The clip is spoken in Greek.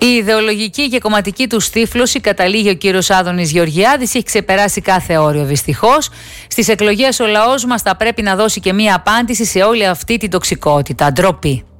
Η ιδεολογική και κομματική του στίφλωση, καταλήγει ο κύριος Άδωνης Γεωργιάδης, έχει ξεπεράσει κάθε όριο δυστυχώς. Στις εκλογές ο λαός μας θα πρέπει να δώσει και μία απάντηση σε όλη αυτή την τοξικότητα. Ντροπή.